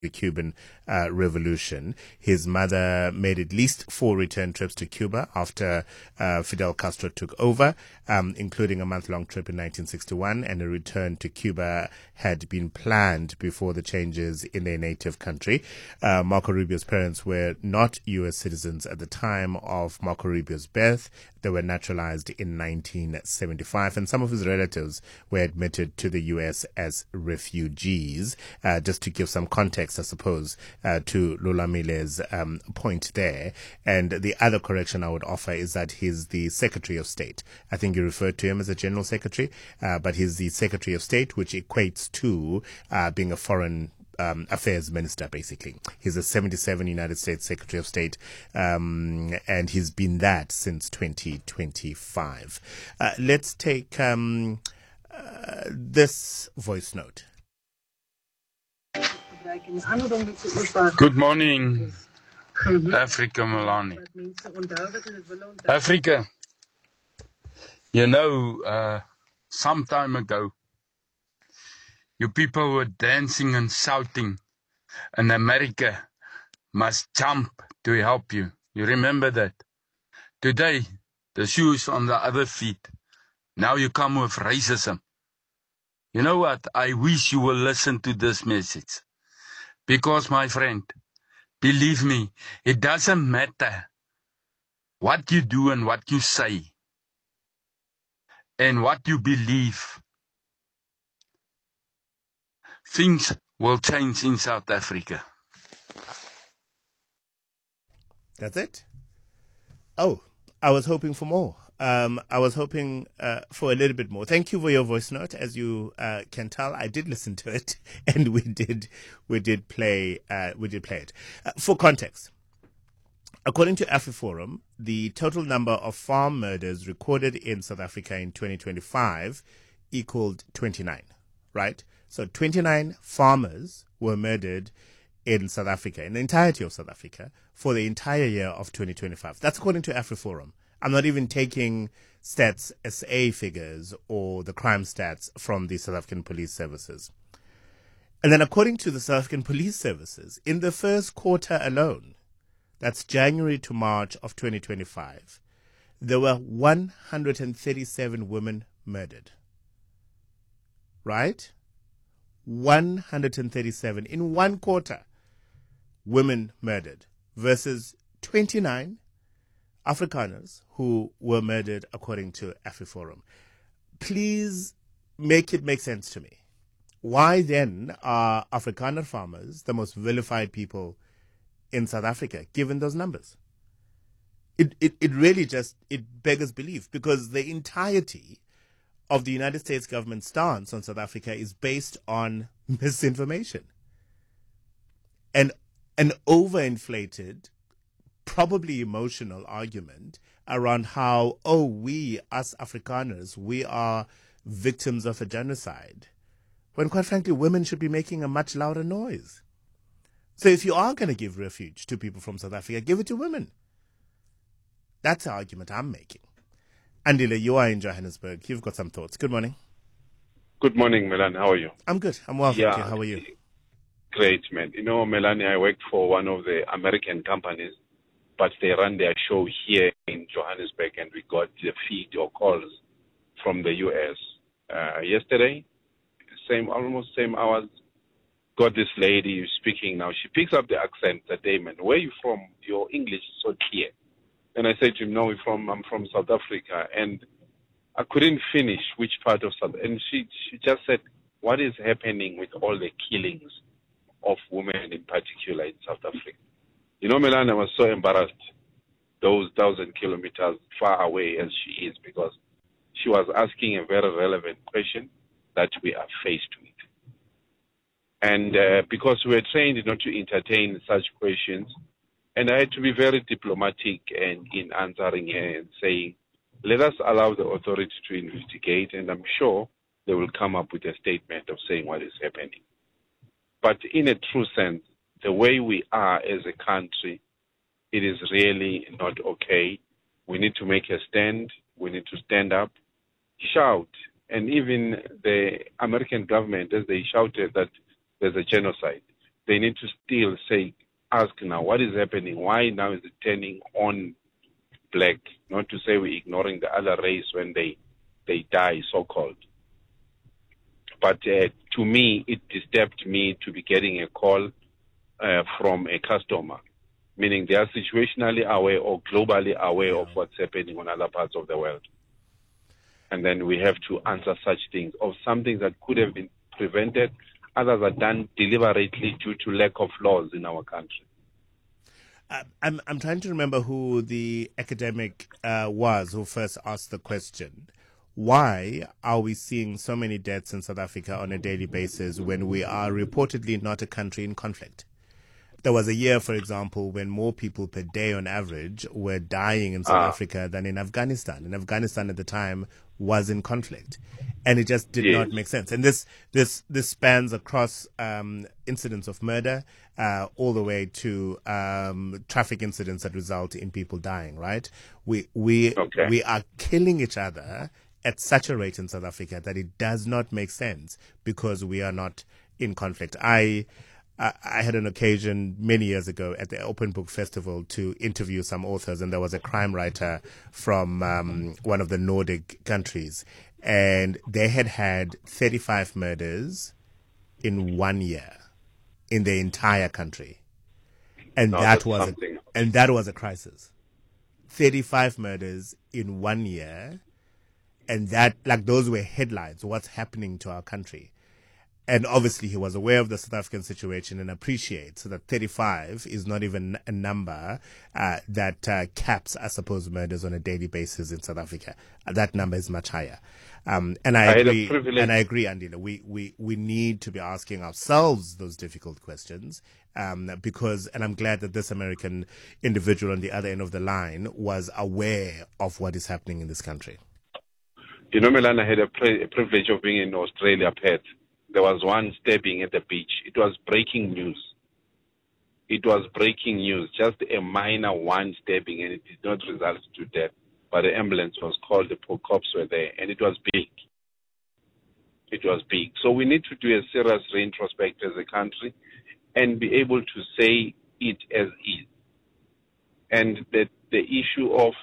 the Cuban Revolution. His mother made at least 4 return trips to Cuba after Fidel Castro took over, including a month-long trip in 1961, and a return to Cuba had been planned before the changes in their native country. Marco Rubio's parents were not U.S. citizens at the time of Marco Rubio's birth. They were naturalized in 1975, and some of his relatives were admitted to the U.S. as refugees. Just to give some context, I suppose, to Lulamile's point there. And the other correction I would offer is that he's the Secretary of State. I think you referred to him as a General Secretary, but he's the Secretary of State, which equates to being a foreign affairs minister, basically. He's a 77 United States Secretary of State, and he's been that since 2025. Let's take this voice note. Good morning, Africa, Melanie. Africa, you know, some time ago, you people were dancing and shouting, and America must jump to help you. You remember that? Today, the shoe's on the other feet. Now you come with racism. You know what? I wish you will listen to this message. Because, my friend, believe me, it doesn't matter what you do and what you say and what you believe. Things will change in South Africa. That's it? Oh, I was hoping for more. I was hoping for a little bit more. Thank you for your voice note. As you can tell, I did listen to it, and we did play it. For context, according to AfriForum, the total number of farm murders recorded in South Africa in 2025 equaled 29, right? So 29 farmers were murdered in South Africa, in the entirety of South Africa, for the entire year of 2025. That's according to AfriForum. I'm not even taking Stats SA figures or the crime stats from the South African Police Services. And then according to the South African Police Services, in the first quarter alone, that's January to March of 2025, there were 137 women murdered. Right? 137 in one quarter, women murdered, versus 29 Afrikaners who were murdered according to AfriForum. Please make it make sense to me. Why then are Afrikaner farmers the most vilified people in South Africa, given those numbers? It really just, it beggars belief, because the entirety of the United States government stance on South Africa is based on misinformation and an overinflated, probably emotional argument around how, we, us Afrikaners, we are victims of a genocide, when quite frankly, women should be making a much louder noise. So if you are going to give refuge to people from South Africa, give it to women. That's the argument I'm making. Andile, you are in Johannesburg. You've got some thoughts. Good morning. Good morning, Melanie. How are you? I'm good. I'm well, thank you. How are you? Great, man. You know, Melanie, I work for one of the American companies, but they run their show here in Johannesburg, and we got the feed or calls from the U.S. Yesterday, almost same hours, got this lady speaking now. She picks up the accent, the Damon. Where are you from? Your English is so clear. And I said to him, no, I'm from South Africa. And I couldn't finish which part of South. And she just said, what is happening with all the killings of women in particular in South Africa? You know, Melania was so embarrassed, those 1,000 kilometers far away as she is, because she was asking a very relevant question that we are faced with. And because we were trained not to entertain such questions, and I had to be very diplomatic and in answering her and saying, let us allow the authority to investigate, and I'm sure they will come up with a statement of saying what is happening. But in a true sense, the way we are as a country, it is really not okay. We need to make a stand. We need to stand up, shout. And even the American government, as they shouted that there's a genocide, they need to still ask now, what is happening? Why now is it turning on black? Not to say we're ignoring the other race when they die, so-called. But to me, it disturbed me to be getting a call from a customer, meaning they are situationally aware or globally aware of what's happening on other parts of the world. And then we have to answer such things, of some things that could have been prevented. Others are done deliberately due to lack of laws in our country. I'm trying to remember who the academic was who first asked the question. Why are we seeing so many deaths in South Africa on a daily basis when we are reportedly not a country in conflict? There was a year, for example, when more people per day on average were dying in South Africa than in Afghanistan. And Afghanistan at the time was in conflict. And it just did not make sense. And this spans across incidents of murder all the way to traffic incidents that result in people dying, right? We are killing each other at such a rate in South Africa that it does not make sense because we are not in conflict. I had an occasion many years ago at the Open Book Festival to interview some authors, and there was a crime writer from one of the Nordic countries, and they had 35 murders in 1 year in the entire country, and that was a crisis. 35 murders in 1 year, and that, like, those were headlines. What's happening to our country? And obviously he was aware of the South African situation and appreciates that 35 is not even a number that caps, I suppose, murders on a daily basis in South Africa. That number is much higher. And I agree, Andile. We need to be asking ourselves those difficult questions because, and I'm glad that this American individual on the other end of the line was aware of what is happening in this country. You know, Melana had a privilege of being in Australia, Perth. There was one stabbing at the beach. It was breaking news. Just a minor one stabbing, and it did not result to death. But the ambulance was called, the cops were there, and it was big. So we need to do a serious reintrospect as a country and be able to say it as is. And the issue of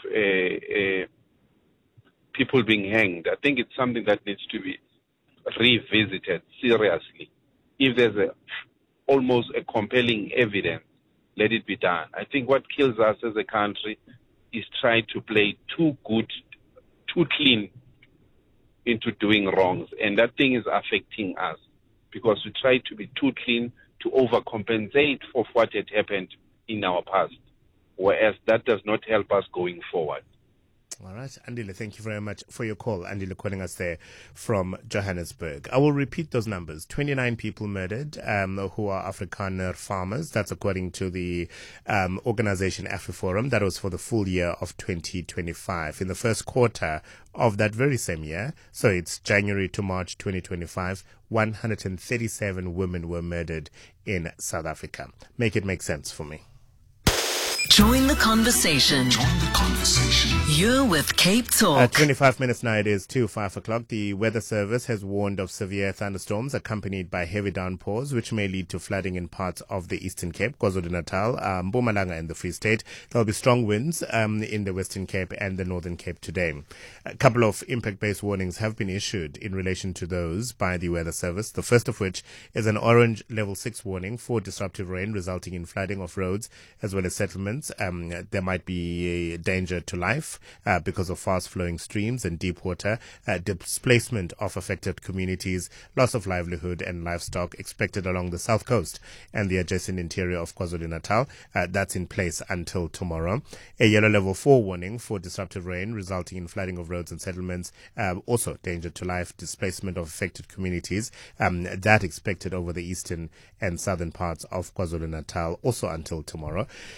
people being hanged, I think it's something that needs to be revisited seriously. If there's almost a compelling evidence, let it be done. I think what kills us as a country is trying to play too good, too clean into doing wrongs. And that thing is affecting us because we try to be too clean to overcompensate for what had happened in our past, whereas that does not help us going forward. All right, Andile, thank you very much for your call. Andile calling us there from Johannesburg. I will repeat those numbers. 29 people murdered who are Afrikaner farmers. That's according to the organization AfriForum. That was for the full year of 2025. In the first quarter of that very same year, so it's January to March 2025, 137 women were murdered in South Africa. Make it make sense for me. Join the conversation. You're with Cape Talk. 25 minutes now, it is to 5 o'clock. The Weather Service has warned of severe thunderstorms accompanied by heavy downpours, which may lead to flooding in parts of the Eastern Cape, KwaZulu-Natal, Mpumalanga and the Free State. There will be strong winds in the Western Cape and the Northern Cape today. A couple of impact-based warnings have been issued in relation to those by the Weather Service. The first of which is an orange level 6 warning for disruptive rain resulting in flooding of roads as well as settlements. There might be a danger to life because of fast-flowing streams and deep water, displacement of affected communities, loss of livelihood and livestock expected along the south coast and the adjacent interior of KwaZulu-Natal. That's in place until tomorrow. A yellow level 4 warning for disruptive rain resulting in flooding of roads and settlements, also danger to life, displacement of affected communities, that expected over the eastern and southern parts of KwaZulu-Natal, also until tomorrow. A yellow level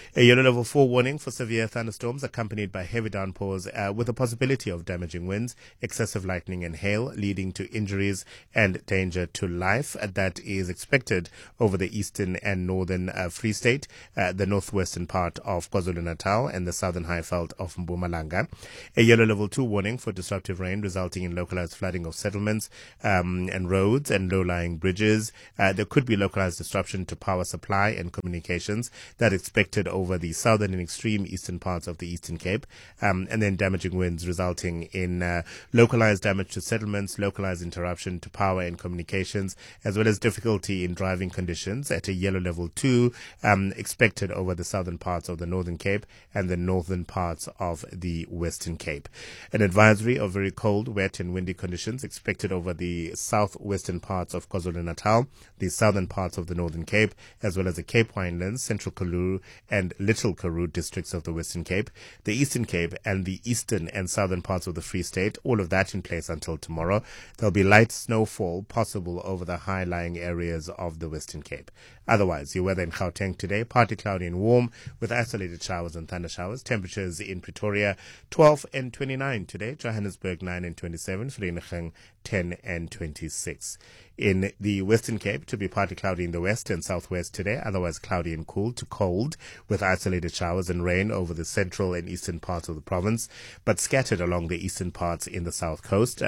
level 4 warning for severe thunderstorms accompanied by heavy downpours with a possibility of damaging winds, excessive lightning and hail leading to injuries and danger to life. That is expected over the eastern and northern Free State, the northwestern part of KwaZulu-Natal and the southern Highveld of Mpumalanga. A yellow level 2 warning for disruptive rain resulting in localized flooding of settlements and roads and low-lying bridges. There could be localized disruption to power supply and communications that expected over the southern and extreme eastern parts of the Eastern Cape, and then damaging winds resulting in localized damage to settlements, localized interruption to power and communications, as well as difficulty in driving conditions at a yellow level 2 expected over the southern parts of the Northern Cape and the northern parts of the Western Cape. An advisory of very cold, wet and windy conditions expected over the southwestern parts of KwaZulu-Natal, the southern parts of the Northern Cape, as well as the Cape Winelands, Central Karoo and Little Karoo districts of the Western Cape, the Eastern Cape and the eastern and southern parts of the Free State, all of that in place until tomorrow. There'll be light snowfall possible over the high-lying areas of the Western Cape. Otherwise, your weather in Gauteng today, partly cloudy and warm with isolated showers and thunder showers. Temperatures in Pretoria 12 and 29 today, Johannesburg 9 and 27, Vereeniging 10 and 26. In the Western Cape, to be partly cloudy in the west and southwest today, otherwise cloudy and cool to cold with isolated showers and rain over the central and eastern parts of the province, but scattered along the eastern parts in the south coast.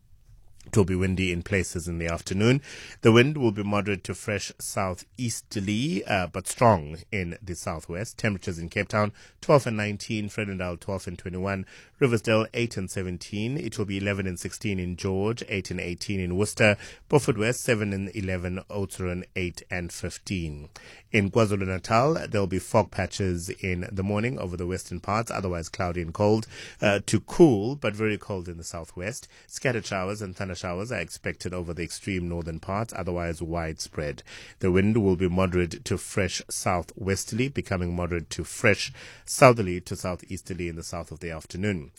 It will be windy in places in the afternoon. The wind will be moderate to fresh southeasterly, but strong in the southwest. Temperatures in Cape Town, 12 and 19, Vredendal 12 and 21, Riversdale 8 and 17. It will be 11 and 16 in George, 8 and 18 in Worcester, Beaufort West 7 and 11, Oudtshoorn 8 and 15. In KwaZulu-Natal, there will be fog patches in the morning over the western parts, otherwise cloudy and cold, to cool, but very cold in the southwest. Scattered showers and thunder showers are expected over the extreme northern parts, otherwise widespread. The wind will be moderate to fresh southwesterly, becoming moderate to fresh southerly to southeasterly in the south of the afternoon.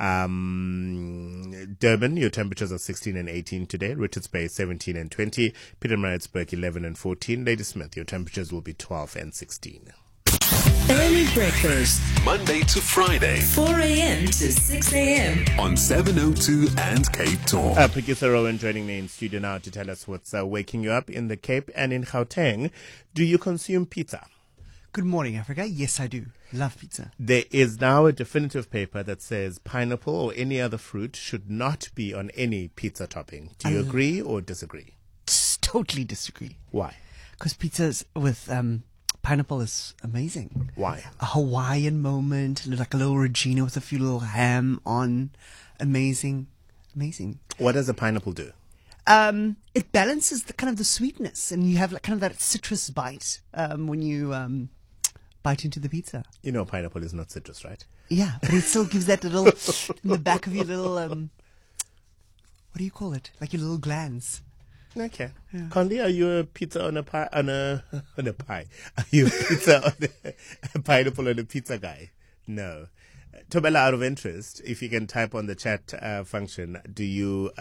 Durban, your temperatures are 16 and 18 today. Richards Bay 17 and 20. Pietermaritzburg 11 and 14. Ladysmith, your temperatures will be 12 and 16. Early breakfast, Monday to Friday, 4 a.m. to 6 a.m. on 702 and Cape Talk. Producer Rowan joining me in studio now to tell us what's waking you up in the Cape and in Gauteng. Do you consume pizza? Good morning, Africa. Yes, I do. Love pizza. There is now a definitive paper that says pineapple or any other fruit should not be on any pizza topping. Do you agree or disagree? Totally disagree. Why? Because pizzas with pineapple is amazing. Why? A Hawaiian moment, like a little Regina with a few little ham on. Amazing. Amazing. What does a pineapple do? It balances the kind of the sweetness, and you have like kind of that citrus bite when you bite into the pizza. You know pineapple is not citrus, right? Yeah, but it still gives that little in the back of your little what do you call it? Like your little glands. Okay. Yeah. Conley, are you a pizza on a pie on a pie? Are you a pizza on a pineapple on a pizza guy? No. Tobela, out of interest, if you can type on the chat function, do you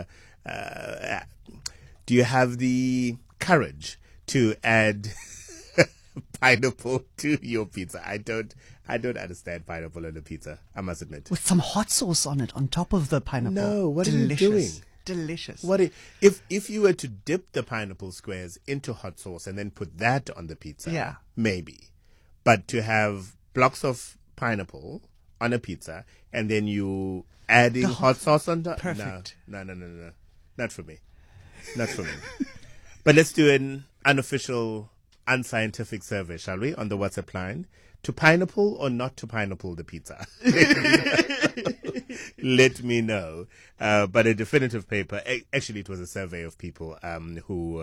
have the courage to add pineapple to your pizza? I don't understand pineapple on a pizza, I must admit. With some hot sauce on it on top of the pineapple. No, what Delicious. are you doing? Delicious. What if you were to dip the pineapple squares into hot sauce and then put that on the pizza? Yeah. Maybe. But to have blocks of pineapple on a pizza and then you adding hot sauce on top? Perfect. No. Not for me. But let's do an unofficial, unscientific survey, shall we, on the WhatsApp line. To pineapple or not to pineapple the pizza? Let me know. But a definitive paper, actually it was a survey of people who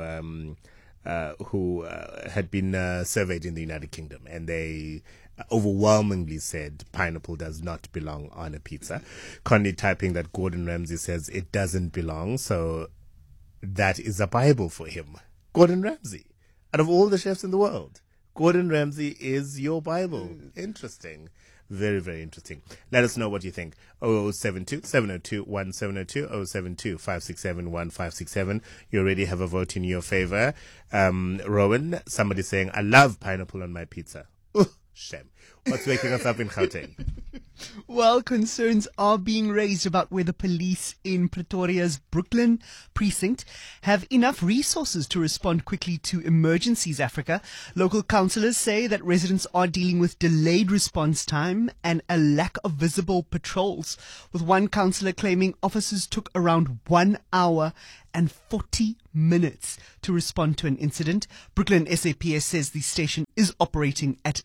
had been surveyed in the United Kingdom, and they overwhelmingly said pineapple does not belong on a pizza. Connie typing that Gordon Ramsay says it doesn't belong, so that is a Bible for him. Gordon Ramsay, out of all the chefs in the world, Gordon Ramsay is your Bible. Interesting. Very, very interesting. Let us know what you think. 0072-702-1702, 072-567-1567. You already have a vote in your favor. Rowan, somebody saying, I love pineapple on my pizza. Shame. What's waking us up in Gauteng? Well, concerns are being raised about whether police in Pretoria's Brooklyn precinct have enough resources to respond quickly to emergencies, Africa. Local councillors say that residents are dealing with delayed response time and a lack of visible patrols, with one councillor claiming officers took around 1 hour and 40 minutes to respond to an incident. Brooklyn SAPS says the station is operating at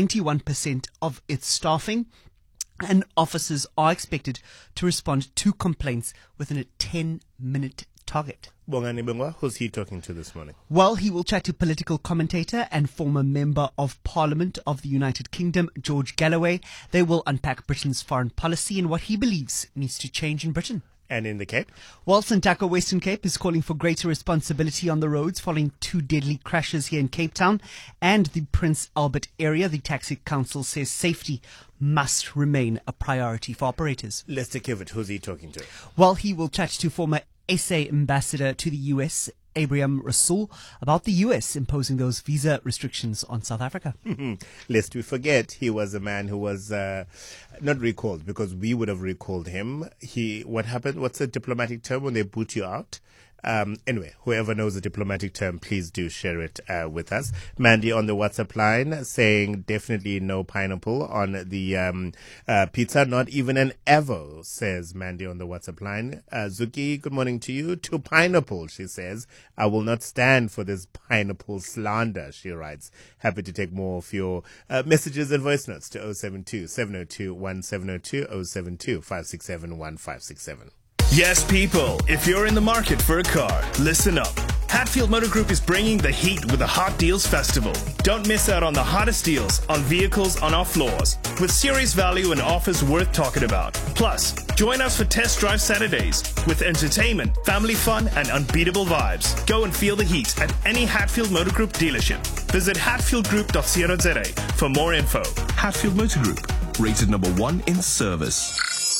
91% of its staffing, and officers are expected to respond to complaints within a 10-minute target. Bongani Bengwa, who's he talking to this morning? Well, he will chat to political commentator and former Member of Parliament of the United Kingdom, George Galloway. They will unpack Britain's foreign policy and what he believes needs to change in Britain. And in the Cape? Well, Santaka Western Cape is calling for greater responsibility on the roads following 2 deadly crashes here in Cape Town and the Prince Albert area. The Taxi Council says safety must remain a priority for operators. Lester Kivet, who's he talking to? Well, he will chat to former SA ambassador to the US, Abraham Rasool, about the US imposing those visa restrictions on South Africa. Lest we forget, he was a man who was not recalled, because we would have recalled him. What happened? What's the diplomatic term when they boot you out? Anyway, whoever knows the diplomatic term, please do share it with us. Mandy on the WhatsApp line saying definitely no pineapple on the pizza, not even an Evo, says Mandy on the WhatsApp line. Zuki, good morning to you. To pineapple, she says. I will not stand for this pineapple slander, she writes. Happy to take more of your messages and voice notes to 072 702 1702 072 567 1567. Yes, people, if you're in the market for a car, listen up. Hatfield Motor Group is bringing the heat with the Hot Deals Festival. Don't miss out on the hottest deals on vehicles on our floors, with serious value and offers worth talking about. Plus, join us for Test Drive Saturdays with entertainment, family fun, and unbeatable vibes. Go and feel the heat at any Hatfield Motor Group dealership. Visit hatfieldgroup.co.za for more info. Hatfield Motor Group, rated number 1 in service.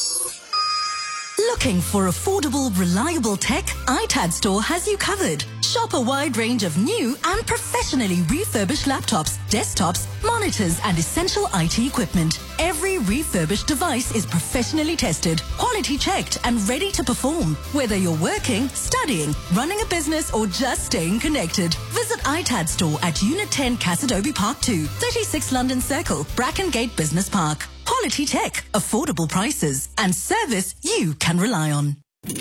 Looking for affordable, reliable tech? iTad Store has you covered. Shop a wide range of new and professionally refurbished laptops, desktops, monitors, and essential IT equipment. Every refurbished device is professionally tested, quality checked, and ready to perform. Whether you're working, studying, running a business, or just staying connected, visit iTad Store at Unit 10 Cassidobi Park 2, 36 London Circle, Brackengate Business Park. Quality tech, affordable prices, and service you can rely on.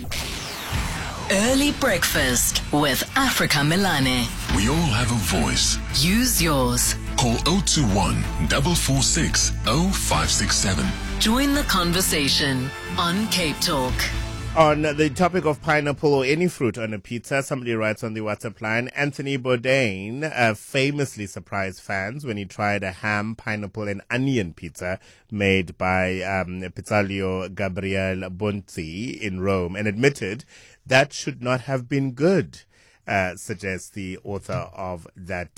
Early breakfast with Africa Milane. We all have a voice. Use yours. Call 021 446 0567. Join the conversation on Cape Talk. On the topic of pineapple or any fruit on a pizza, somebody writes on the WhatsApp line, Anthony Bourdain famously surprised fans when he tried a ham, pineapple, and onion pizza made by Pizzalio Gabriele Bonzi in Rome and admitted that should not have been good, suggests the author of that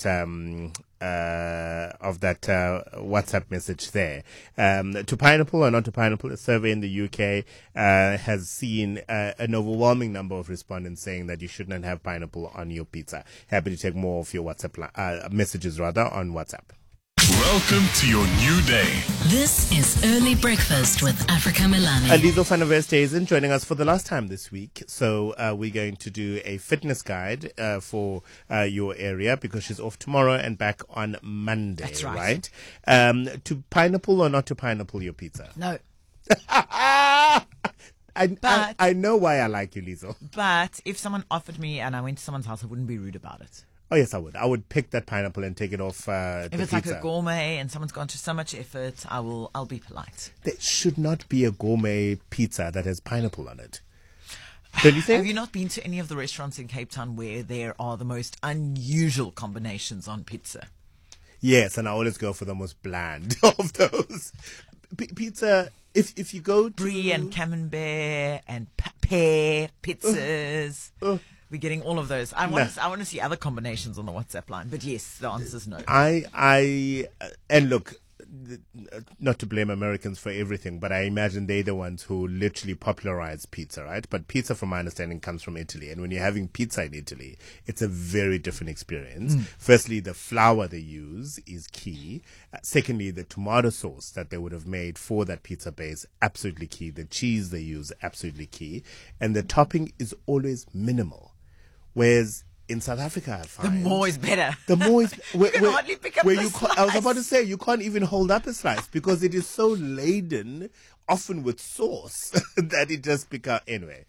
WhatsApp message there. To pineapple or not to pineapple, a survey in the UK has seen an overwhelming number of respondents saying that you should not have pineapple on your pizza. Happy to take more of your WhatsApp messages on WhatsApp. Welcome to your new day. This is Early Breakfast with Africa Milane. Lizo Fanaveste is joining us for the last time this week. So we're going to do a fitness guide for your area because she's off tomorrow and back on Monday. That's right. To pineapple or not to pineapple your pizza? No. I know why I like you, Lizo. But if someone offered me and I went to someone's house, I wouldn't be rude about it. Oh, yes, I would. I would pick that pineapple and take it off the If it's pizza. like a gourmet and someone's gone to so much effort, I'll be polite. There should not be a gourmet pizza that has pineapple on it. Don't you think? Have you not been to any of the restaurants in Cape Town where there are the most unusual combinations on pizza? Yes, and I always go for the most bland of those. Pizza, if you go to... Brie and camembert and pear pizzas. We're getting all of those. I want to see other combinations on the WhatsApp line. But yes, the answer is no. And look, not to blame Americans for everything, but I imagine they're the ones who literally popularized pizza, right? But pizza, from my understanding, comes from Italy. And when you're having pizza in Italy, it's a very different experience. Firstly, the flour they use is key. Secondly, the tomato sauce that they would have made for that pizza base, absolutely key. The cheese they use, absolutely key. And the topping is always minimal. Whereas in South Africa, I find The more is better. The more is You can hardly pick up a I was slice. about to say, you can't even hold up a slice because it is so laden, often with sauce, that it just becomes anyway.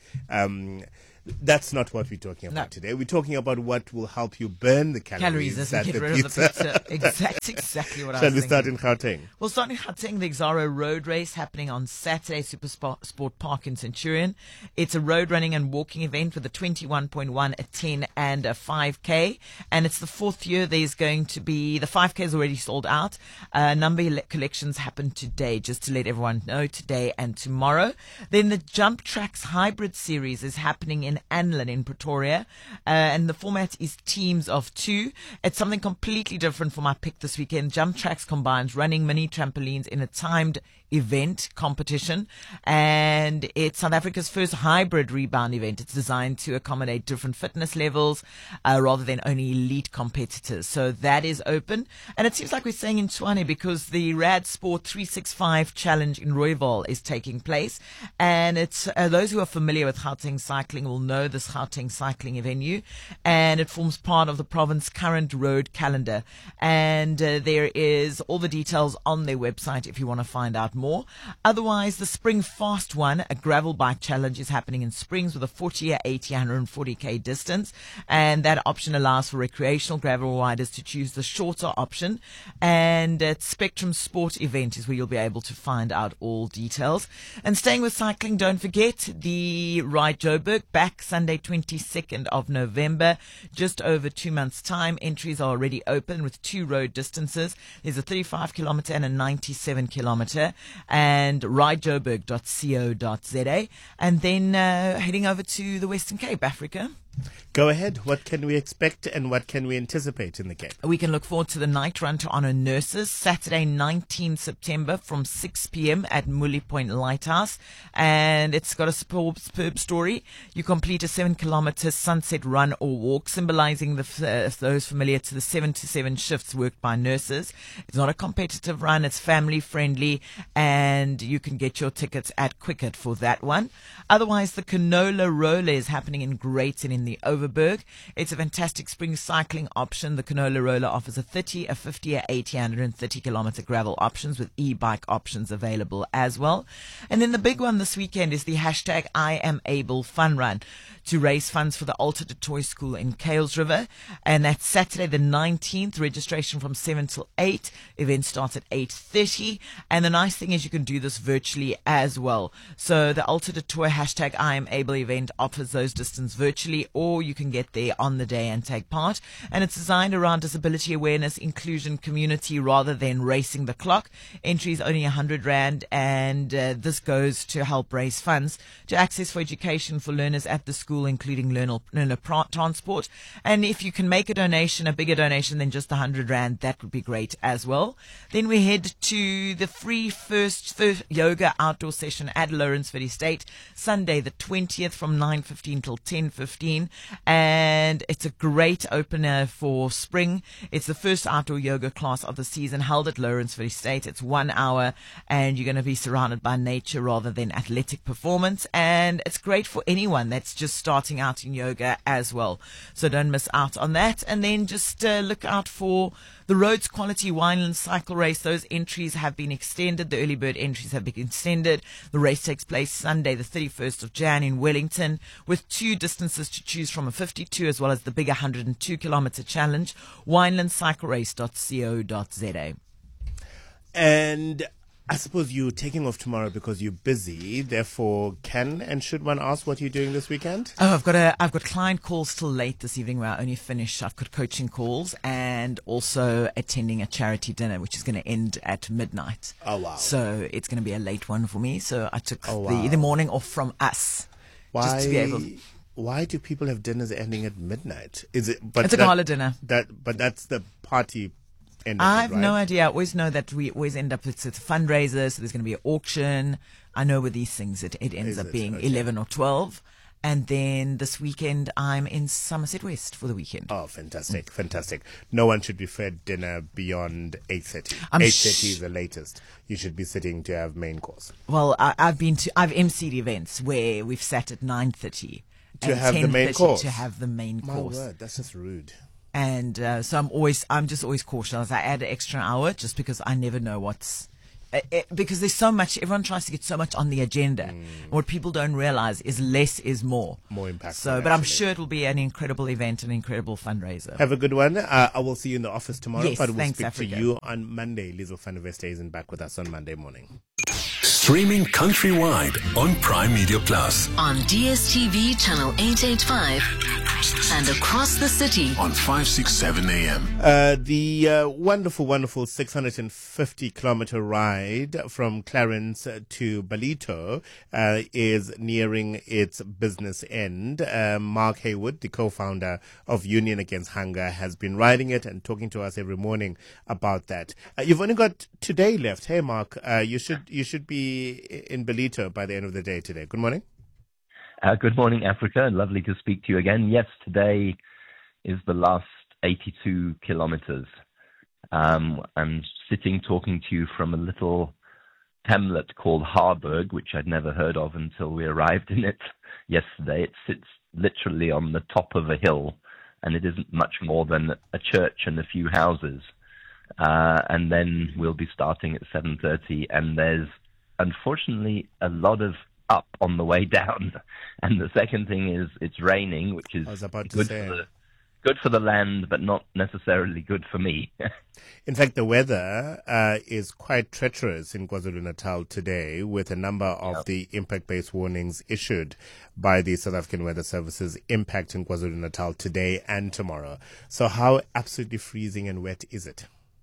That's not what we're talking about today. We're talking about what will help you burn the calories As that we get the rid pizza. of the pizza. Exactly what I Shall was we start thinking. in Gauteng? We'll start in Gauteng, the Exaro Road Race happening on Saturday, Super Sport Park in Centurion. It's a road running and walking event with a 21.1, a 10 and a 5K. And it's the fourth year. There's going to be, the 5K is already sold out. Number collections happen today, just to let everyone know, today and tomorrow. Then the Jump Tracks Hybrid Series is happening in Anlin in Pretoria. And the format is teams of 2. It's something completely different from my pick this weekend. Jump Tracks combines running mini trampolines in a timed event competition, and it's South Africa's first hybrid rebound event. It's designed to accommodate different fitness levels rather than only elite competitors. So that is open, and it seems like we're saying in Tshwane because the Rad Sport 365 Challenge in Rooiwal is taking place, and it's those who are familiar with Gauteng cycling will know this Gauteng cycling venue, and it forms part of the province's current road calendar, and there is all the details on their website if you want to find out more. Otherwise, the Spring Fast One, a gravel bike challenge, is happening in Springs with a 40, 80, 140k distance, and that option allows for recreational gravel riders to choose the shorter option. And at Spectrum Sport event is where you'll be able to find out all details. And staying with cycling, don't forget the Ride Joburg back Sunday 22nd of November, just over 2 months' time. Entries are already open with 2 road distances. There's a 35 kilometer and a 97 kilometer. And ridejoburg.co.za, and then heading over to the Western Cape, Africa. Go ahead. What can we expect and what can we anticipate in the Cape? We can look forward to the night run to honor nurses, Saturday 19 September from 6 p.m. at Muli Point Lighthouse. And it's got a superb story. You complete a 7-kilometer sunset run or walk, symbolizing those familiar to the 7 to 7 shifts worked by nurses. It's not a competitive run. It's family friendly, and you can get your tickets at Quicket for that one. Otherwise, the Canola Roller is happening in Greyton in the Overberg. It's a fantastic spring cycling option. The Canola Roller offers a 30, a 50, a 80, 130 kilometer gravel options with e-bike options available as well. And then the big one this weekend is the hashtag I Am Able Fun Run to raise funds for the Alter du Toit School in Kales River. And that's Saturday the 19th. Registration from 7 till 8. Event starts at 8:30. And the nice thing is you can do this virtually as well. So the Alter du Toit hashtag I Am Able event offers those distance virtually, or you can get there on the day and take part. And it's designed around disability awareness, inclusion, community, rather than racing the clock. Entry is only 100 Rand, and this goes to help raise funds to access for education for learners at the school, including learner transport. And if you can make a donation, a bigger donation than just 100 Rand, that would be great as well. Then we head to the free first yoga outdoor session at Lawrenceford Estate, Sunday the 20th from 9:15 till 10:15. And it's a great opener for spring. It's the first outdoor yoga class of the season held at Lawrenceford Estate. It's 1 hour, and you're going to be surrounded by nature rather than athletic performance. And it's great for anyone that's just starting out in yoga as well. So don't miss out on that. And then just look out for the Rhodes Quality Wineland Cycle Race. Those entries have been extended. The early bird entries have been extended. The race takes place Sunday, the 31st of Jan in Wellington, with 2 distances to choose from, a 52 as well as the bigger 102 kilometer challenge. winelandcyclerace.co.za. And I suppose you're taking off tomorrow because you're busy. Therefore, can and should one ask what you're doing this weekend? Oh, I've got client calls till late this evening where I only finish. I've got coaching calls and also attending a charity dinner, which is going to end at midnight. Oh, wow. So it's going to be a late one for me. So I took the morning off from us. Just to be able. Why do people have dinners ending at midnight? Is it? It's a gala dinner. But that's the party end of I it, have right? no idea. I always know that we always end up with fundraisers, so there's going to be an auction. I know with these things it ends Is up it? being Okay. 11 or 12. And then this weekend, I'm in Somerset West for the weekend. Oh, fantastic, fantastic. No one should be fed dinner beyond 8:30. I'm 8:30 is the latest. You should be sitting to have main course. Well, I've emceed events where we've sat at 9:30 To and have the main 10:30 course. to have the main My course. word, that's just rude. And so I'm just always cautious. I add an extra hour just because I never know what's. Because there's so much, everyone tries to get so much on the agenda. What people don't realize is less is more. More impactful. So, but I'm actually. sure it will be an incredible event, an incredible fundraiser. Have a good one. I will see you in the office tomorrow, Yes, but we'll thanks, speak Africa. to you on Monday. Lizo van der Weste isn't back with us on Monday morning. Streaming countrywide on Prime Media Plus. On DSTV channel 885 and across the city. On 567 AM. The wonderful 650-kilometer ride from Clarence to Ballito is nearing its business end. Mark Haywood, the co-founder of Union Against Hunger, has been riding it and talking to us every morning about that. You've only got today left. Hey, Mark, you should be in Ballito by the end of the day today. Good morning. Good morning, Africa. Lovely to speak to you again. Yes, today is the last 82 kilometers. I'm sitting talking to you from a little hamlet called Harburg, which I'd never heard of until we arrived in it yesterday. It sits literally on the top of a hill, and it isn't much more than a church and a few houses. And then we'll be starting at 7:30, and there's unfortunately a lot of up on the way down. And the second thing is it's raining, which is I was about to good say. good for the land, but not necessarily good for me. In fact, the weather is quite treacherous in KwaZulu-Natal today, with a number of the impact-based warnings issued by the South African Weather Services impacting KwaZulu-Natal today and tomorrow. So how absolutely freezing and wet is it?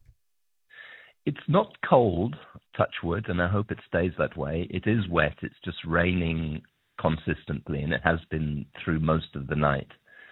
It's not cold, touch wood, and I hope it stays that way. It is wet. It's just raining consistently, and it has been through most of the night.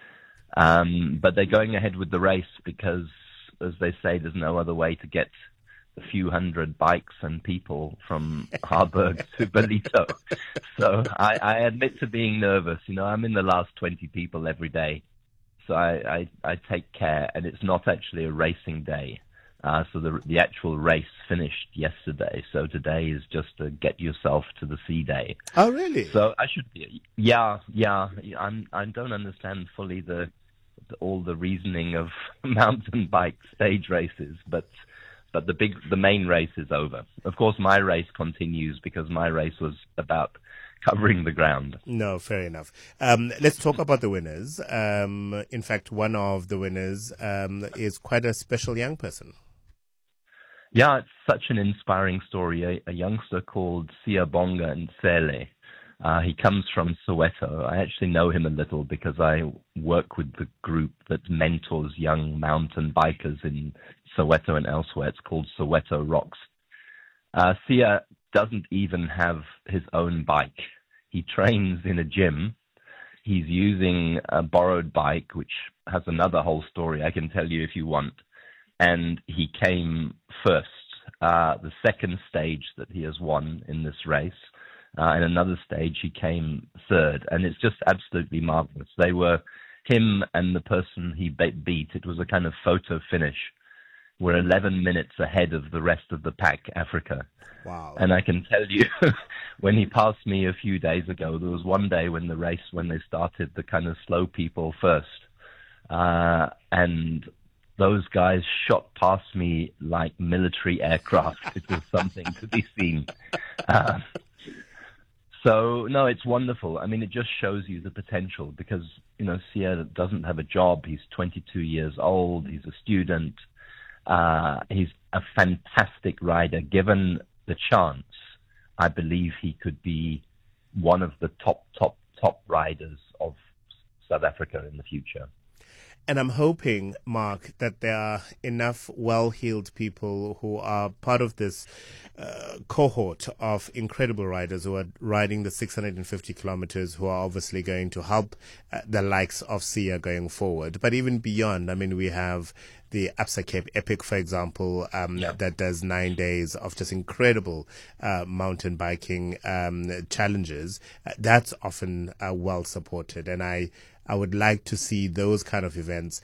But they're going ahead with the race because, as they say, there's no other way to get a few hundred bikes and people from Harburg to Ballito. So I admit to being nervous. You know, I'm in the last 20 people every day. So I take care, and it's not actually a racing day. So the actual race finished yesterday. So today is just to get yourself to the sea day. Oh, really? So I should be. Yeah. I don't understand fully all the reasoning of mountain bike stage races, but the main race is over. Of course, my race continues because my race was about covering the ground. No, fair enough. Let's talk about the winners. In fact, one of the winners is quite a special young person. Yeah, it's such an inspiring story. A youngster called Siyabonga Nsele. He comes from Soweto. I actually know him a little because I work with the group that mentors young mountain bikers in Soweto and elsewhere. It's called Soweto Rocks. Siya doesn't even have his own bike. He trains in a gym. He's using a borrowed bike, which has another whole story I can tell you if you want. And he came first, the second stage that he has won in this race. In another stage, he came third. And it's just absolutely marvelous. They were, him and the person he beat, it was a kind of photo finish, were 11 minutes ahead of the rest of the pack, Africa. Wow. And I can tell you, when he passed me a few days ago, there was one day when they started, the kind of slow people first. And those guys shot past me like military aircraft. It was something to be seen. So, no, it's wonderful. I mean, it just shows you the potential because, you know, Siya doesn't have a job. He's 22 years old. He's a student. He's a fantastic rider. Given the chance, I believe he could be one of the top riders of South Africa in the future. And I'm hoping, Mark, that there are enough well-heeled people who are part of this cohort of incredible riders who are riding the 650 kilometers, who are obviously going to help the likes of Sia going forward. But even beyond, I mean, we have the Absa Cape Epic, for example, that does 9 days of just incredible mountain biking challenges. That's often well supported. And I would like to see those kind of events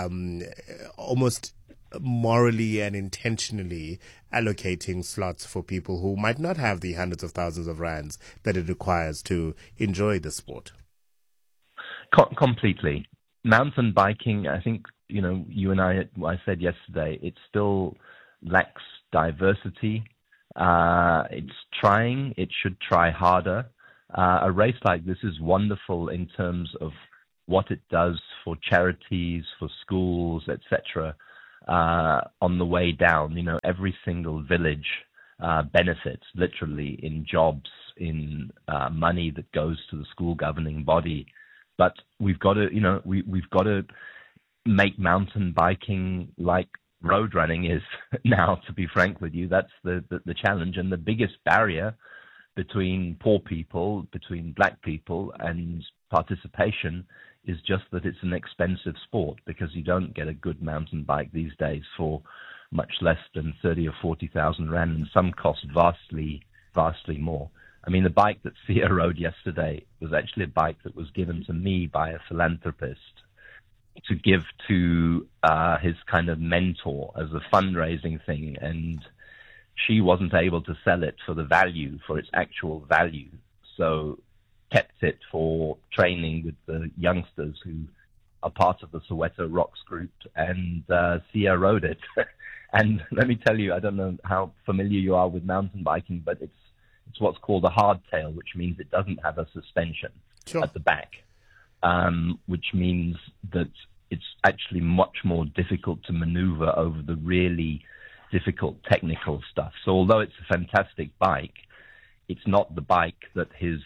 almost morally and intentionally allocating slots for people who might not have the hundreds of thousands of rands that it requires to enjoy the sport. Completely. Mountain biking, I think, you and I said yesterday, it still lacks diversity. It's trying. It should try harder. A race like this is wonderful in terms of what it does for charities, for schools, etc. On the way down, every single village benefits literally in jobs, in money that goes to the school governing body. But we've got to, we've got to make mountain biking like road running is now, to be frank with you. That's the challenge. And the biggest barrier between poor people, between black people and participation is just that it's an expensive sport, because you don't get a good mountain bike these days for much less than 30 or 40,000 rand, and some cost vastly more. I mean, the bike that Sia rode yesterday was actually a bike that was given to me by a philanthropist to give to his kind of mentor as a fundraising thing, and she wasn't able to sell it for its actual value, so kept it for training with the youngsters who are part of the Soweto Rocks group, and Sia rode it. And let me tell you, I don't know how familiar you are with mountain biking, but it's what's called a hardtail, which means it doesn't have a suspension at the back, which means that it's actually much more difficult to maneuver over the really difficult technical stuff. So although it's a fantastic bike, it's not the bike that his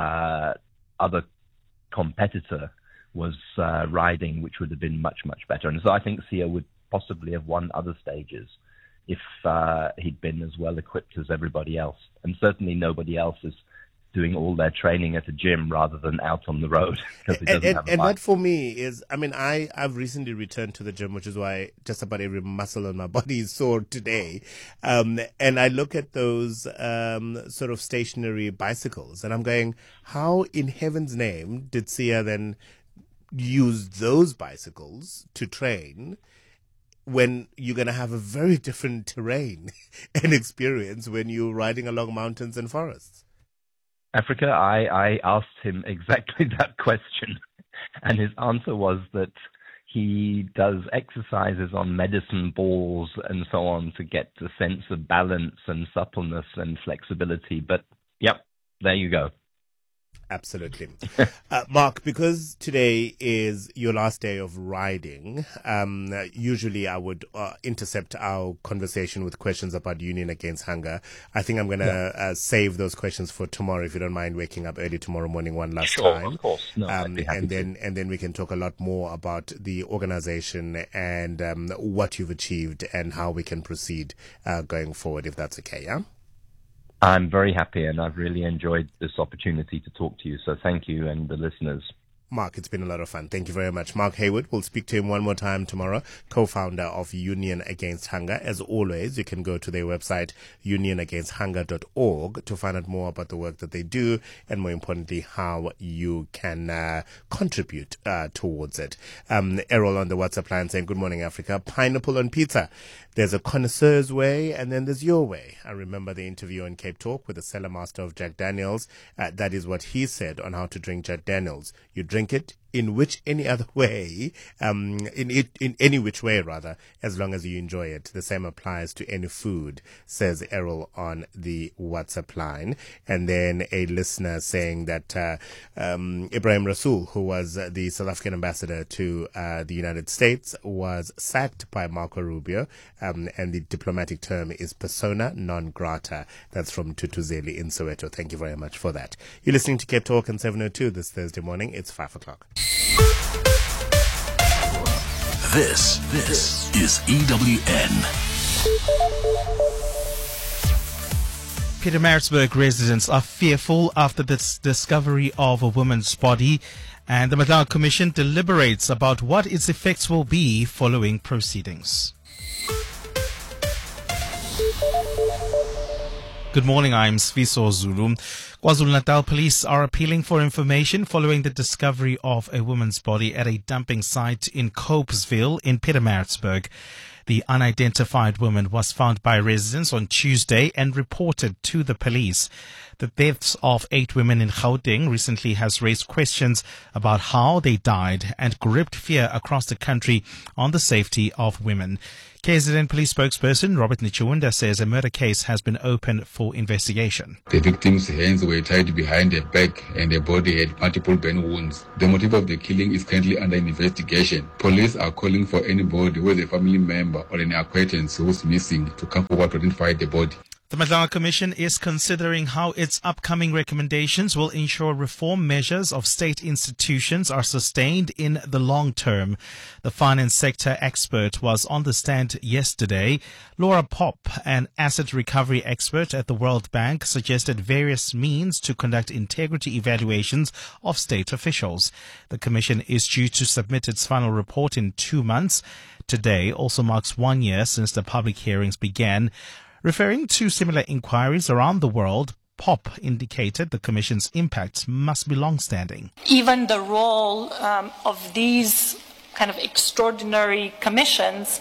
other competitor was riding, which would have been much, much better. And so I think Sia would possibly have won other stages if he'd been as well equipped as everybody else. And certainly nobody else is doing all their training at a gym rather than out on the road. And what for me is, I mean, I've recently returned to the gym, which is why just about every muscle on my body is sore today. And I look at those sort of stationary bicycles, and I'm going, how in heaven's name did Sia then use those bicycles to train when you're going to have a very different terrain and experience when you're riding along mountains and forests? Africa, I asked him exactly that question, and his answer was that he does exercises on medicine balls and so on to get a sense of balance and suppleness and flexibility. But, yep, there you go. Absolutely. Mark, because today is your last day of riding, usually I would intercept our conversation with questions about Union Against Hunger. I think I'm going to save those questions for tomorrow, if you don't mind waking up early tomorrow morning one last time. Sure, of course. No, and then we can talk a lot more about the organization and what you've achieved and how we can proceed going forward, if that's okay, yeah? I'm very happy, and I've really enjoyed this opportunity to talk to you. So thank you and the listeners. Mark, it's been a lot of fun. Thank you very much. Mark Hayward, we'll speak to him one more time tomorrow, co-founder of Union Against Hunger. As always, you can go to their website, unionagainsthunger.org, to find out more about the work that they do and, more importantly, how you can contribute towards it. Errol on the WhatsApp line saying, good morning, Africa. Pineapple on pizza. There's a connoisseur's way and then there's your way. I remember the interview on Cape Talk with the cellar master of Jack Daniels. That is what he said on how to drink Jack Daniels. You drink it in which any other way, in any which way rather, as long as you enjoy it. The same applies to any food, says Errol on the WhatsApp line. And then a listener saying that Ibrahim Rasool, who was the South African ambassador to the United States, was sacked by Marco Rubio, and the diplomatic term is persona non grata. That's from Tutuzeli in Soweto. Thank you very much for that. You're listening to Cape Talk on 702 this Thursday morning. It's 5 o'clock. This is EWN. Pietermaritzburg residents are fearful after this discovery of a woman's body, and the Madlaga Commission deliberates about what its effects will be following proceedings. Good morning, I'm Sviso Zulu. KwaZulu-Natal police are appealing for information following the discovery of a woman's body at a dumping site in Copesville in Pietermaritzburg. The unidentified woman was found by residents on Tuesday and reported to the police. The deaths of 8 women in Gauteng recently has raised questions about how they died and gripped fear across the country on the safety of women. KZN police spokesperson Robert Nichunda says a murder case has been opened for investigation. The victim's hands were tied behind her back and her body had multiple burn wounds. The motive of the killing is currently under investigation. Police are calling for anybody who is a family member or an acquaintance who is missing to come forward to identify the body. The Madlaga Commission is considering how its upcoming recommendations will ensure reform measures of state institutions are sustained in the long term. The finance sector expert was on the stand yesterday. Laura Pop, an asset recovery expert at the World Bank, suggested various means to conduct integrity evaluations of state officials. The Commission is due to submit its final report in 2 months. Today also marks 1 year since the public hearings began. Referring to similar inquiries around the world, Pop indicated the Commission's impact must be long-standing. Even the role of these kind of extraordinary commissions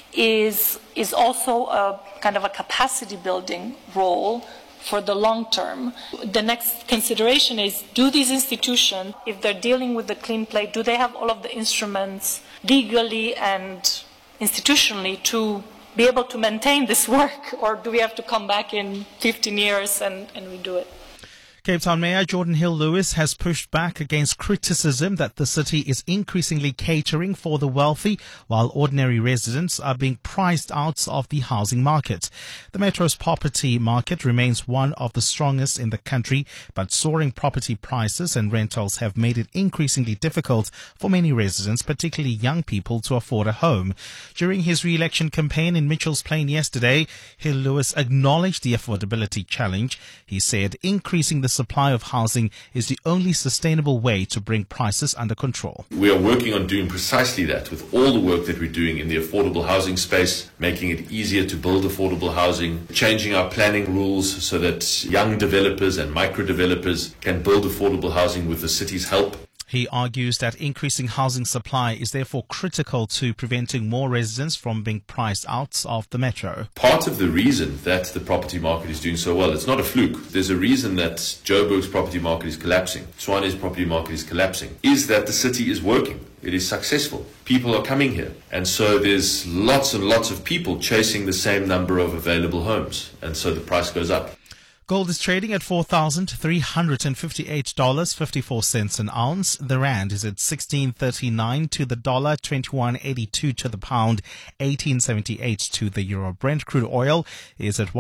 is also a kind of a capacity-building role for the long term. The next consideration is, do these institutions, if they're dealing with the clean plate, do they have all of the instruments legally and institutionally to be able to maintain this work, or do we have to come back in 15 years and redo it? Cape Town Mayor Jordan Hill-Lewis has pushed back against criticism that the city is increasingly catering for the wealthy while ordinary residents are being priced out of the housing market. The metro's property market remains one of the strongest in the country, but soaring property prices and rentals have made it increasingly difficult for many residents, particularly young people, to afford a home. During his re-election campaign in Mitchell's Plain yesterday, Hill-Lewis acknowledged the affordability challenge. He said increasing the supply of housing is the only sustainable way to bring prices under control. We are working on doing precisely that with all the work that we're doing in the affordable housing space, making it easier to build affordable housing, changing our planning rules so that young developers and micro developers can build affordable housing with the city's help. He argues that increasing housing supply is therefore critical to preventing more residents from being priced out of the metro. Part of the reason that the property market is doing so well, it's not a fluke. There's a reason that Joburg's property market is collapsing, Tshwane's property market is collapsing, is that the city is working. It is successful. People are coming here. And so there's lots and lots of people chasing the same number of available homes. And so the price goes up. Gold is trading at $4,358.54 an ounce. The rand is at 16.39 to the dollar, 21.82 to the pound, 18.78 to the euro. Brent crude oil is at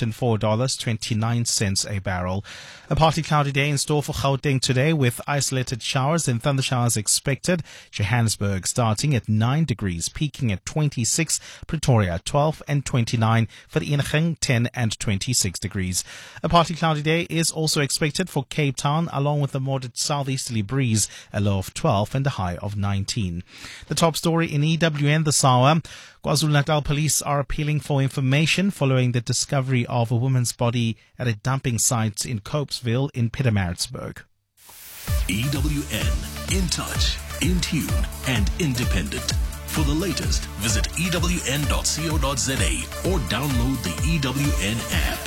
$104.29 a barrel. A partly cloudy day in store for Gauteng today, with isolated showers and thundershowers expected. Johannesburg starting at 9 degrees, peaking at 26. Pretoria 12 and 29. Vereeniging 10 and 26 degrees. A partly cloudy day is also expected for Cape Town, along with a moderate southeasterly breeze, a low of 12 and a high of 19. The top story in EWN this hour: KwaZulu-Natal police are appealing for information following the discovery of a woman's body at a dumping site in Copesville in Pietermaritzburg. EWN, in touch, in tune, and independent. For the latest, visit ewn.co.za or download the EWN app.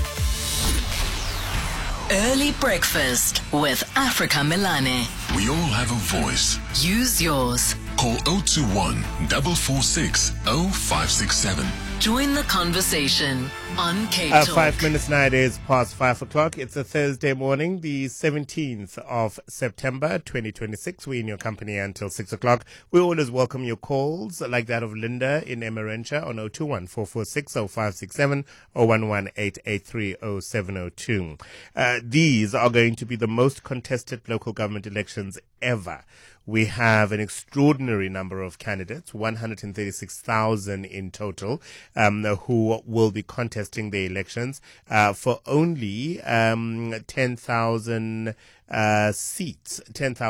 Early breakfast with Africa Melane. We all have a voice. Use yours. Call 021 446 0567. Join the conversation on K-Talk. 5 minutes nowadays past 5 o'clock. It's a Thursday morning, the 17th of September 2026. We're in your company until 6 o'clock. We always welcome your calls, like that of Linda in Emerentia on 021 446 0567 or 118830702. These are going to be the most contested local government elections ever, we have an extraordinary number of candidates, 136,000 in total, who will be contesting the elections for only 10,000 seats,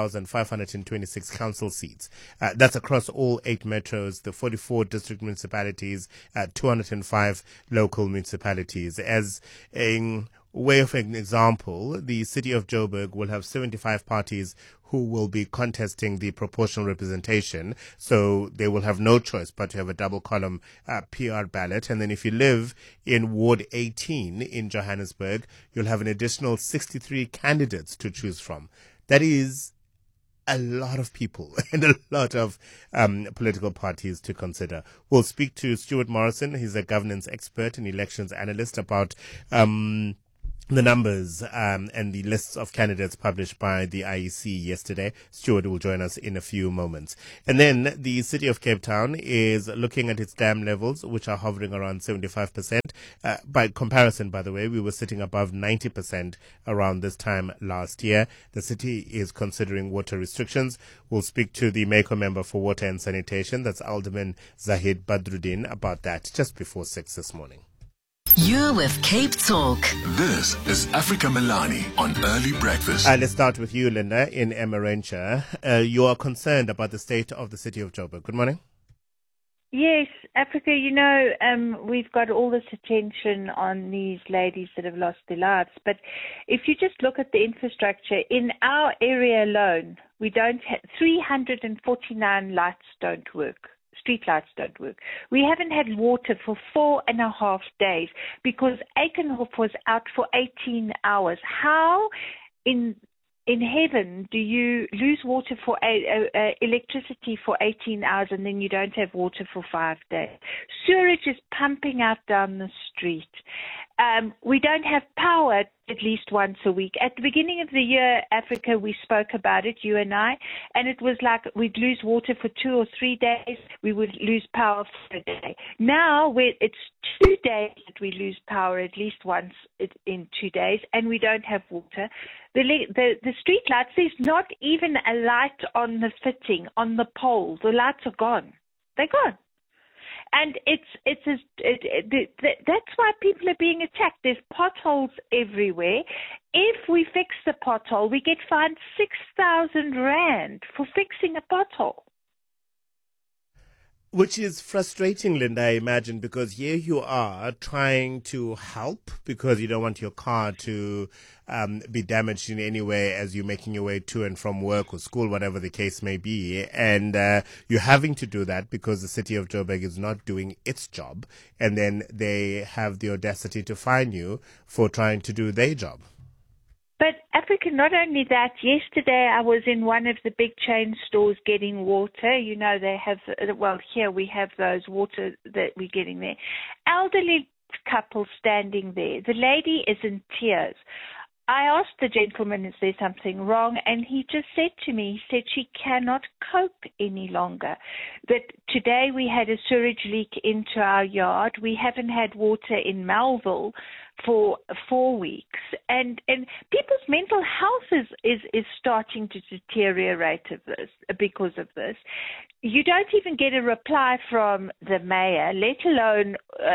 10,526 council seats. That's across all 8 metros, the 44 district municipalities, 205 local municipalities. As a way of an example, the city of Joburg will have 75 parties who will be contesting the proportional representation. So they will have no choice but to have a double column PR ballot. And then if you live in Ward 18 in Johannesburg, you'll have an additional 63 candidates to choose from. That is a lot of people and a lot of political parties to consider. We'll speak to Stuart Morrison. He's a governance expert and elections analyst about the numbers and the lists of candidates published by the IEC yesterday. Stuart will join us in a few moments. And then the city of Cape Town is looking at its dam levels, which are hovering around 75%. By comparison, by the way, we were sitting above 90% around this time last year. The city is considering water restrictions. We'll speak to the MACO member for water and sanitation, that's Alderman Zahid Badruddin, about that just before 6 this morning. You're with Cape Talk. This is Africa Melani on Early Breakfast. Let's start with you, Linda, in Emmarentia. You are concerned about the state of the city of Joburg. Good morning. Yes, Africa, we've got all this attention on these ladies that have lost their lives. But if you just look at the infrastructure, in our area alone, we don't have 349 lights don't work. Street lights don't work. We haven't had water for 4.5 days because Aikenhof was out for 18 hours. How in heaven do you lose water for electricity for 18 hours and then you don't have water for 5 days? Sewerage is pumping out down the street. We don't have power at least once a week. At the beginning of the year, Africa, we spoke about it, you and I, and it was like we'd lose water for 2 or 3 days, we would lose power for a day. Now it's 2 days that we lose power at least once in 2 days, and we don't have water. The street lights, there's not even a light on the fitting, on the pole. The lights are gone. They're gone. And that's why people are being attacked. There's potholes everywhere. If we fix the pothole, we get fined 6,000 rand for fixing a pothole. Which is frustrating, Linda, I imagine, because here you are trying to help because you don't want your car to be damaged in any way as you're making your way to and from work or school, whatever the case may be. And you're having to do that because the city of Joburg is not doing its job. And then they have the audacity to fine you for trying to do their job. But Africa, not only that, yesterday I was in one of the big chain stores getting water. You know, they have, well, here we have those water that we're getting there. Elderly couple standing there. The lady is in tears. I asked the gentleman, is there something wrong? And he just said to me, he said she cannot cope any longer. That today we had a sewage leak into our yard. We haven't had water in Melville for 4 weeks. And people's mental health is starting to deteriorate because of this. You don't even get a reply from the mayor, let alone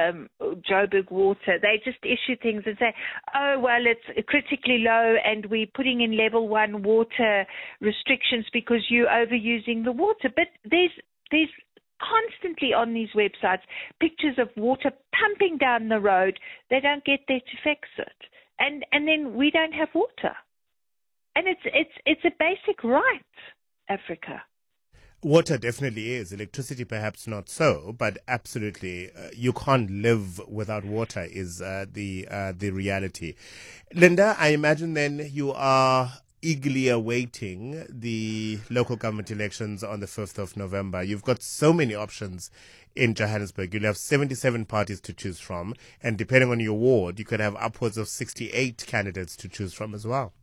Joburg Water. They just issue things and say, oh, well, it's critically low and we're putting in level 1 water restrictions because you're overusing the water. But there's constantly on these websites pictures of water pumping down the road. They don't get there to fix it. And then we don't have water. And it's a basic right, Africa. Water definitely is. Electricity perhaps not so, but absolutely you can't live without water is the reality. Linda, I imagine then you are eagerly awaiting the local government elections on the 5th of November. You've got so many options in Johannesburg. You'll have 77 parties to choose from, and depending on your ward, you could have upwards of 68 candidates to choose from as well.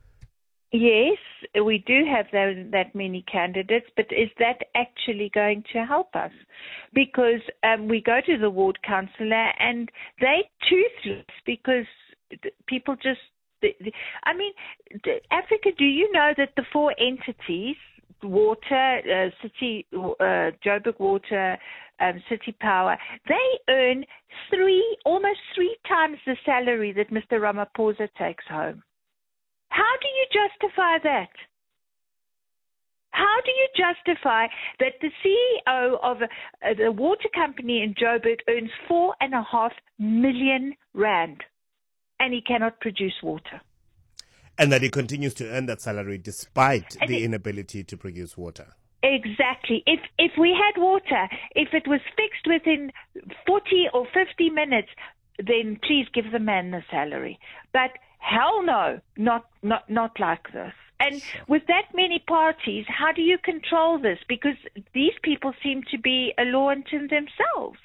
Yes, we do have that many candidates, but is that actually going to help us? Because we go to the ward councillor and they're toothless because people just... I mean, Africa, do you know that the 4 entities Water, Joburg Water, City Power, they earn almost three times the salary that Mr. Ramaphosa takes home. How do you justify that? How do you justify that the CEO of the water company in Joburg earns 4.5 million rand and he cannot produce water? And that he continues to earn that salary despite the inability to produce water. Exactly. If we had water, if it was fixed within 40 or 50 minutes, then please give the man the salary. But hell no, not like this. And with that many parties, how do you control this? Because these people seem to be a law unto themselves.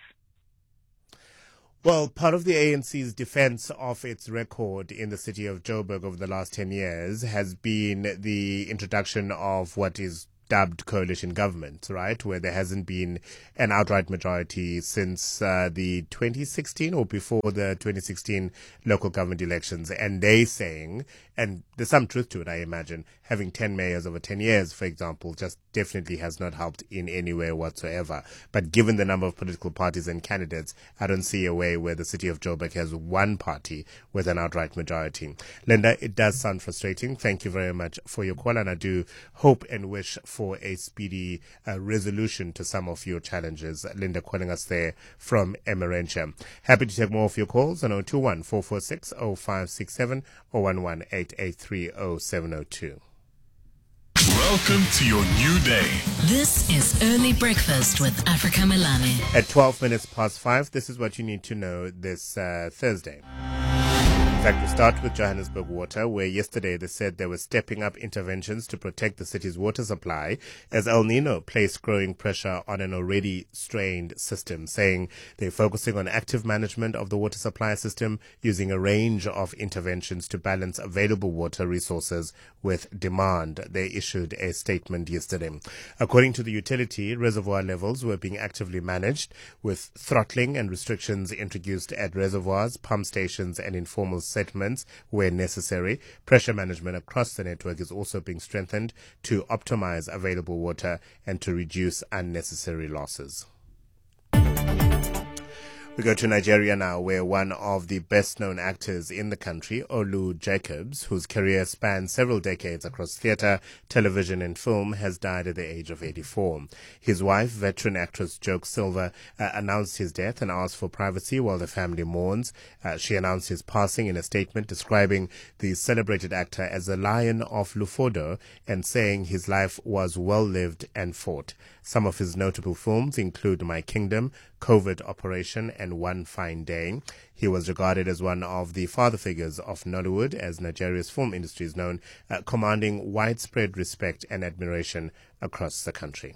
Well, part of the ANC's defense of its record in the city of Joburg over the last 10 years has been the introduction of what is dubbed coalition government, right, where there hasn't been an outright majority since the 2016 or before the 2016 local government elections. And they saying, and there's some truth to it, I imagine, having 10 mayors over 10 years, for example, just definitely has not helped in any way whatsoever. But given the number of political parties and candidates, I don't see a way where the city of Joburg has one party with an outright majority. Linda, it does sound frustrating. Thank you very much for your call, and I do hope and wish for a speedy resolution to some of your challenges. Linda calling us there from Emerentia. Happy to take more of your calls on 021 446 0567 or 11 883 0702. Welcome to your new day. This is Early Breakfast with Africa Melane. At 12 minutes past 5, this is what you need to know this Thursday. In fact, we start with Johannesburg Water, where yesterday they said they were stepping up interventions to protect the city's water supply as El Nino placed growing pressure on an already strained system, saying they're focusing on active management of the water supply system using a range of interventions to balance available water resources with demand. They issued a statement yesterday. According to the utility, reservoir levels were being actively managed with throttling and restrictions introduced at reservoirs, pump stations and informal settlements where necessary. Pressure management across the network is also being strengthened to optimize available water and to reduce unnecessary losses. We go to Nigeria now, where one of the best-known actors in the country, Olu Jacobs, whose career spans several decades across theatre, television and film, has died at the age of 84. His wife, veteran actress Joke Silva, announced his death and asked for privacy while the family mourns. She announced his passing in a statement describing the celebrated actor as a lion of Lufodo and saying his life was well-lived and fought. Some of his notable films include My Kingdom, Covert Operation, and One Fine Day. He was regarded as one of the father figures of Nollywood, as Nigeria's film industry is known, commanding widespread respect and admiration across the country.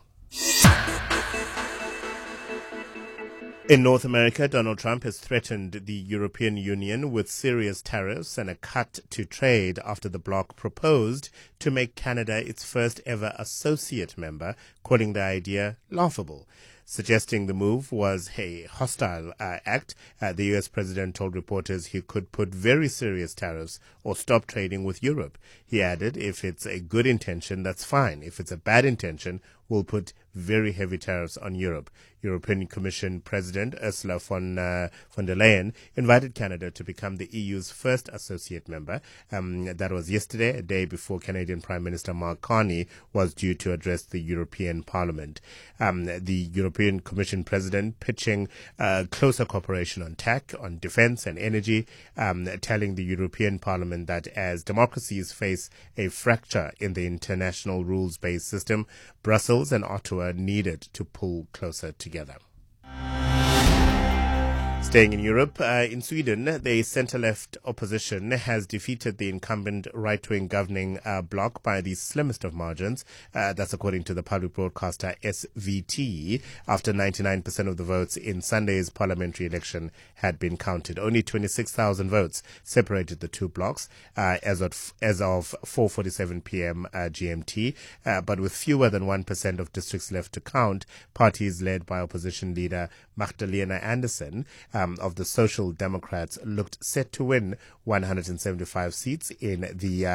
In North America, Donald Trump has threatened the European Union with serious tariffs and a cut to trade after the bloc proposed to make Canada its first ever associate member, calling the idea laughable. Suggesting the move was a hostile act, the U.S. president told reporters he could put very serious tariffs or stop trading with Europe. He added, if it's a good intention, that's fine. If it's a bad intention, we'll put very heavy tariffs on Europe. European Commission President Ursula von der Leyen invited Canada to become the EU's first associate member. That was yesterday, a day before Canadian Prime Minister Mark Carney was due to address the European Parliament. The European Commission President pitching closer cooperation on tech, on defense and energy, telling the European Parliament that as democracies face a fracture in the international rules-based system, Brussels and Ottawa needed to pull closer together. Staying in Europe, in Sweden, the centre-left opposition has defeated the incumbent right-wing governing bloc by the slimmest of margins. That's according to the public broadcaster SVT, after 99% of the votes in Sunday's parliamentary election had been counted. Only 26,000 votes separated the two blocs as of 4:47 p.m. GMT. But with fewer than 1% of districts left to count, parties led by opposition leader Magdalena Andersson of the Social Democrats looked set to win 175 seats in the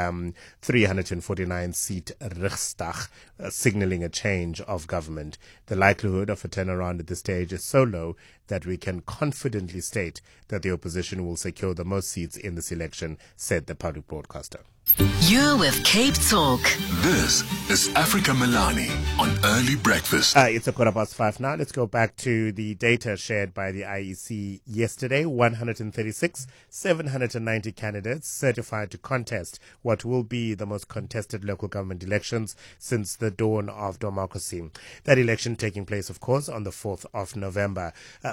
349-seat Riksdag, signaling a change of government. The likelihood of a turnaround at this stage is so low that we can confidently state that the opposition will secure the most seats in this election, said the public broadcaster. You're with Cape Talk. This is Africa Milani on Early Breakfast. It's 5:15 now. Let's go back to the data shared by the IEC yesterday. 136, 790 candidates certified to contest what will be the most contested local government elections since the dawn of democracy. That election taking place, of course, on the 4th of November.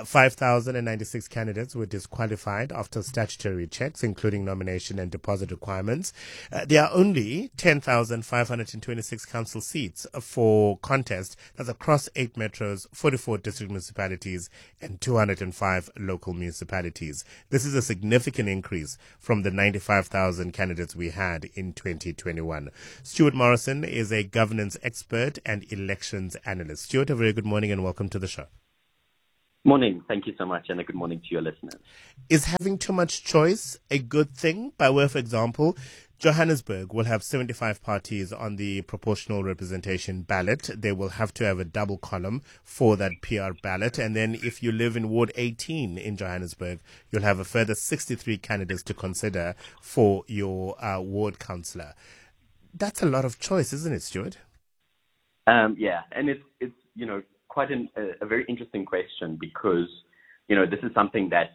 5,096 candidates were disqualified after statutory checks, including nomination and deposit requirements. There are only 10,526 council seats for contest. That's across 8 metros, 44 district municipalities, and 205 local municipalities. This is a significant increase from the 95,000 candidates we had in 2021. Stuart Morrison is a governance expert and elections analyst. Stuart, a very good morning and welcome to the show. Morning. Thank you so much, and a good morning to your listeners. Is having too much choice a good thing? By way of example, Johannesburg will have 75 parties on the proportional representation ballot. They will have to have a double column for that PR ballot. And then if you live in Ward 18 in Johannesburg, you'll have a further 63 candidates to consider for your ward councillor. That's a lot of choice, isn't it, Stuart? Yeah, and it's quite a very interesting question because, this is something that,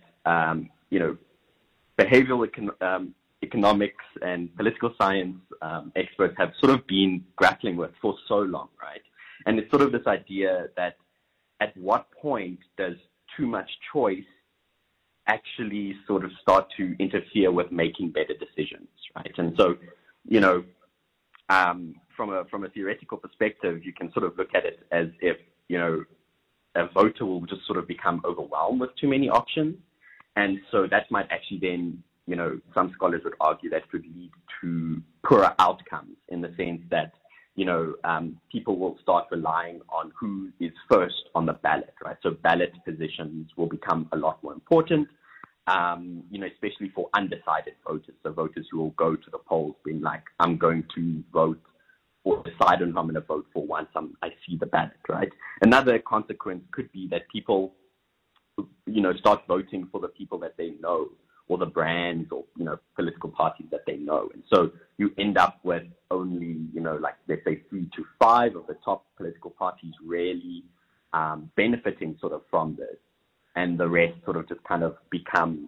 behavioral economics and political science experts have sort of been grappling with for so long, right? And it's sort of this idea that at what point does too much choice actually sort of start to interfere with making better decisions, right? And so, from a theoretical perspective, you can sort of look at it as if, a voter will just sort of become overwhelmed with too many options. And so that might actually then, some scholars would argue that could lead to poorer outcomes in the sense that, people will start relying on who is first on the ballot, right? So ballot positions will become a lot more important, especially for undecided voters. So voters who will go to the polls being like, I'm going to vote or decide on who I'm going to vote for once I see the ballot, right? Another consequence could be that people, start voting for the people that they know or the brands or, political parties that they know. And so you end up with only, let's say 3 to 5 of the top political parties really benefiting sort of from this. And the rest sort of just kind of become,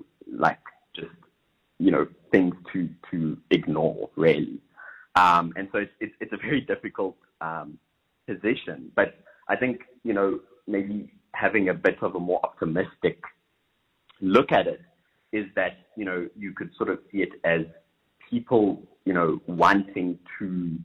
things to ignore, really. And so it's a very difficult position. But I think, maybe having a bit of a more optimistic look at it is that, you could sort of see it as people, wanting to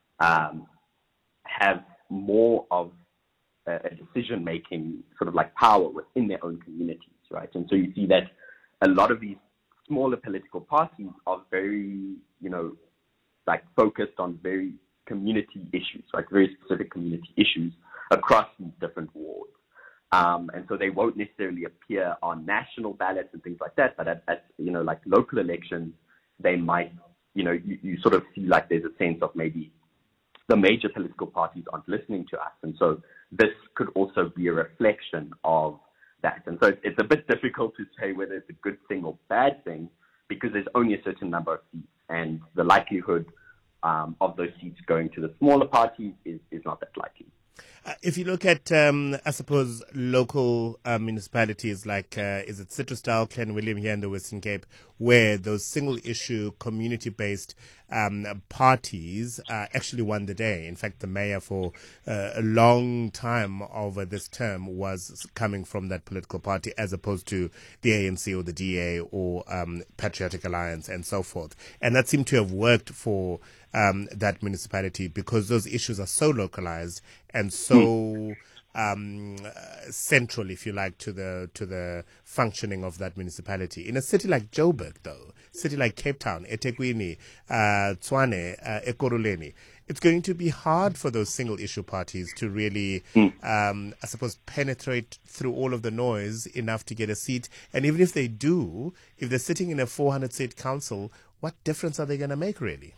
have more of a decision-making sort of like power within their own communities, right? And so you see that a lot of these smaller political parties are very, focused on very community issues, like very specific community issues across these different wards. And so they won't necessarily appear on national ballots and things like that, but at local elections, they might, you sort of see like there's a sense of maybe the major political parties aren't listening to us. And so this could also be a reflection of that. And so it's a bit difficult to say whether it's a good thing or bad thing because there's only a certain number of seats, and the likelihood of those seats going to the smaller parties is not that likely. If you look at, I suppose, local municipalities like, is it Citrusdal, Clan William here in the Western Cape, where those single-issue, community-based parties actually won the day. In fact, the mayor for a long time over this term was coming from that political party as opposed to the ANC or the DA or Patriotic Alliance and so forth. And that seemed to have worked for that municipality because those issues are so localized and so central, if you like, to the functioning of that municipality. In a city like Joburg, though, city like Cape Town, eThekwini, Tshwane, Ekurhuleni, it's going to be hard for those single issue parties to really, I suppose, penetrate through all of the noise enough to get a seat. And even if they do, if they're sitting in a 400-seat council, what difference are they going to make, really?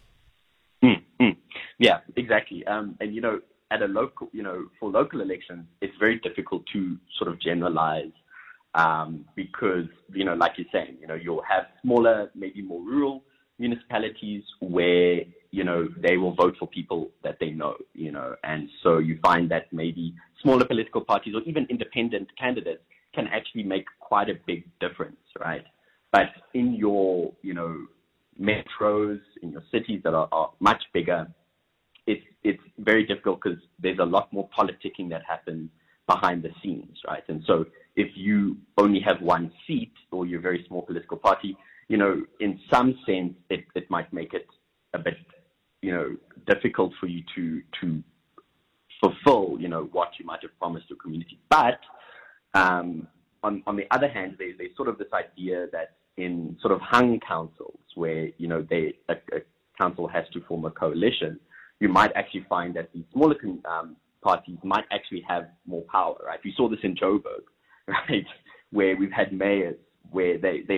Yeah, exactly. And, at a local, for local elections, it's very difficult to sort of generalize because, like you're saying, you'll have smaller, maybe more rural municipalities where, they will vote for people that they know, and so you find that maybe smaller political parties or even independent candidates can actually make quite a big difference, right? But in your, metros, in your cities that are much bigger, it's very difficult because there's a lot more politicking that happens behind the scenes, right? And so if you only have one seat or you're a very small political party, in some sense, it might make it a bit, difficult for you to fulfill, what you might have promised your community. But on the other hand, there's sort of this idea that in sort of hung councils where, a council has to form a coalition, you might actually find that the smaller parties might actually have more power, right? We saw this in Joburg, right, where we've had mayors where they